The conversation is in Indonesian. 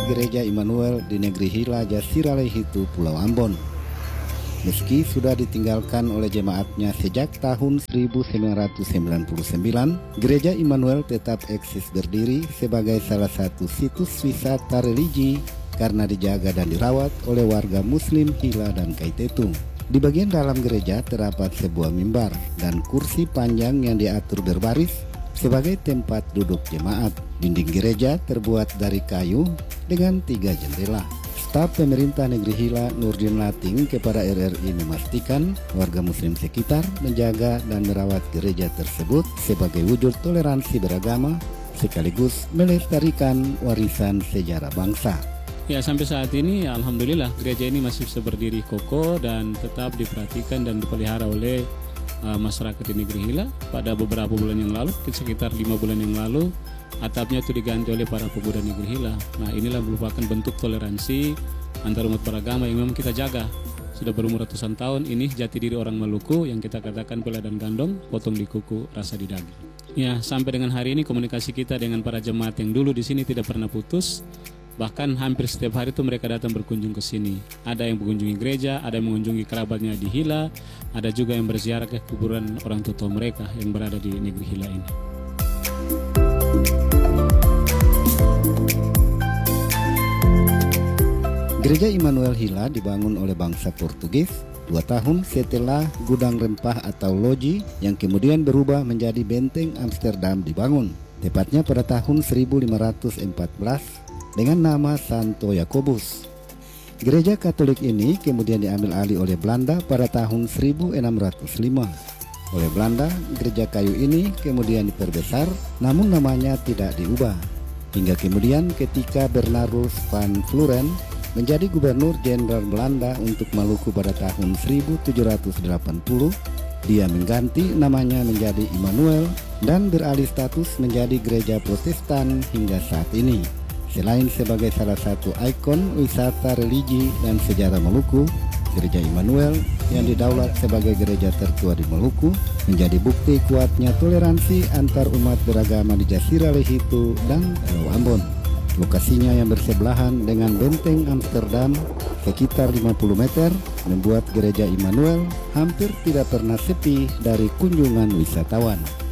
Gereja Immanuel di negeri Hila Jasirah Lehitu, Pulau Ambon. Meski sudah ditinggalkan oleh jemaatnya sejak tahun 1999, Gereja Immanuel tetap eksis berdiri sebagai salah satu situs wisata religi karena dijaga dan dirawat oleh warga Muslim Hila dan Kaitetung. Di bagian dalam gereja terdapat sebuah mimbar dan kursi panjang yang diatur berbaris sebagai tempat duduk jemaat. Dinding gereja terbuat dari kayu dengan 3 jendela. Staf pemerintah negeri Hila Nurdin Lating kepada RRI memastikan warga muslim sekitar menjaga dan merawat gereja tersebut sebagai wujud toleransi beragama sekaligus melestarikan warisan sejarah bangsa. Ya, sampai saat ini alhamdulillah gereja ini masih bisa berdiri kokoh dan tetap diperhatikan dan dipelihara oleh masyarakat di negeri Hila. Pada beberapa bulan yang lalu, sekitar 5 bulan yang lalu, atapnya itu diganti oleh para pemuda negeri Hila. Nah, inilah merupakan bentuk toleransi antar umat beragama yang memang kita jaga. Sudah berumur ratusan tahun, ini jati diri orang Maluku yang kita katakan pela dan gandong, potong di kuku, rasa di daging. Ya, sampai dengan hari ini komunikasi kita dengan para jemaat yang dulu di sini tidak pernah putus. Bahkan hampir setiap hari itu mereka datang berkunjung ke sini. Ada yang mengunjungi gereja, ada yang mengunjungi kerabatnya di Hila, ada juga yang berziarah ke kuburan orang tua mereka yang berada di negeri Hila ini. Gereja Immanuel Hila dibangun oleh bangsa Portugis 2 tahun setelah gudang rempah atau loji yang kemudian berubah menjadi benteng Amsterdam dibangun. Tepatnya pada tahun 1514 dengan nama Santo Yakobus. Gereja Katolik ini kemudian diambil alih oleh Belanda pada tahun 1605. Oleh Belanda, gereja kayu ini kemudian diperbesar, namun namanya tidak diubah. Hingga kemudian ketika Bernardus van Floren menjadi gubernur jenderal Belanda untuk Maluku pada tahun 1780, dia mengganti namanya menjadi Immanuel dan beralih status menjadi gereja Protestan hingga saat ini. Selain sebagai salah satu ikon wisata religi dan sejarah Maluku, Gereja Immanuel yang didaulat sebagai gereja tertua di Maluku menjadi bukti kuatnya toleransi antar umat beragama di Jasirah Lehitu dan Pulau Ambon. Lokasinya yang bersebelahan dengan benteng Amsterdam sekitar 50 meter membuat Gereja Immanuel hampir tidak pernah sepi dari kunjungan wisatawan.